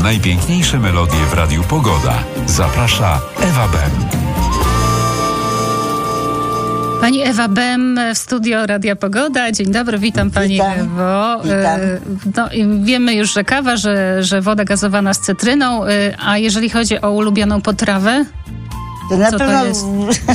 Najpiękniejsze melodie w Radiu Pogoda. Zaprasza Ewa Bem. Pani Ewa Bem w studio Radia Pogoda. Dzień dobry, witam Pani Ewo. Witam. No, wiemy już, że kawa, że woda gazowana z cytryną, a jeżeli chodzi o ulubioną potrawę? To na Co to pewno. jest?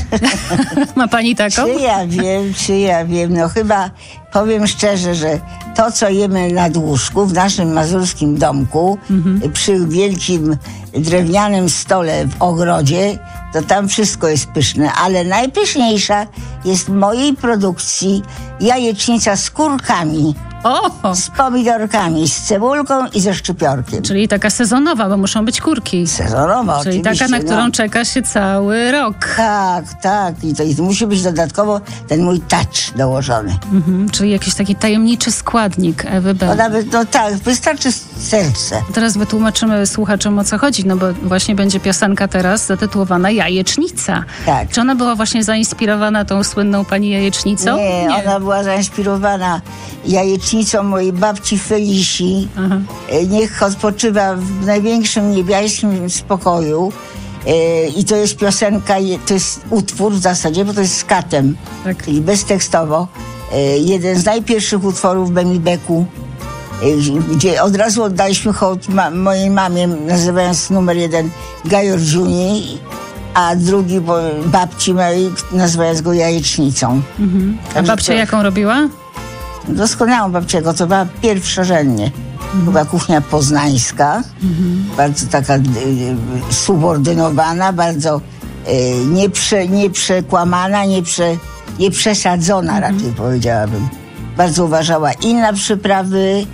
Ma Pani taką? Czy ja wiem. No chyba powiem szczerze, że to, co jemy na łóżku w naszym mazurskim domku, przy wielkim drewnianym stole w ogrodzie, to tam wszystko jest pyszne, ale najpyszniejsza jest w mojej produkcji jajecznica z kurkami, O! z pomidorkami, z cebulką i ze szczypiorkiem. Czyli taka sezonowa, bo muszą być kurki. Sezonowa, Czyli oczywiście. taka, na którą czeka się cały rok. Tak. I to musi być dodatkowo ten mój touch dołożony. Czyli jakiś taki tajemniczy składnik Ewy Bem. No tak, wystarczy serce. Teraz wytłumaczymy słuchaczom, o co chodzi, no bo właśnie będzie piosenka teraz zatytułowana Jajecznica. Tak. Czy ona była właśnie zainspirowana tą słynną pani jajecznicą? Nie, ona była zainspirowana jajecznicą mojej babci Felisi. Aha. Niech odpoczywa w największym niebiańskim spokoju. I to jest piosenka, to jest utwór w zasadzie, bo to jest skatem, Tak. czyli beztekstowo. Jeden z najpierwszych utworów Bemibeku, gdzie od razu oddaliśmy hołd mojej mamie, nazywając numer 1 Gajor Juni, a drugi babci mojej, nazywając go jajecznicą. A Także babcia to jaką robiła? doskonałą babcię gotowała pierwszorzędnie. Była kuchnia poznańska, bardzo taka subordynowana, bardzo nieprzekłamana, nieprzesadzona raczej powiedziałabym. Bardzo uważała i na przyprawy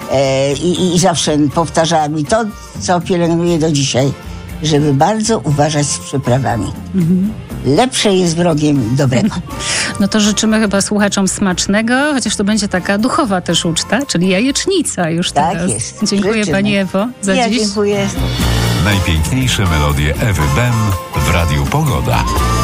i zawsze powtarzała mi to, co pielęgnuję do dzisiaj, żeby bardzo uważać z przyprawami. Lepsze jest wrogiem dobrego. No to życzymy chyba słuchaczom smacznego, chociaż to będzie taka duchowa też uczta, czyli jajecznica już Tak teraz. jest. Dziękuję Życzymy. Pani Ewo za Ja dziś. dziękuję. Najpiękniejsze melodie Ewy Bem w Radiu Pogoda.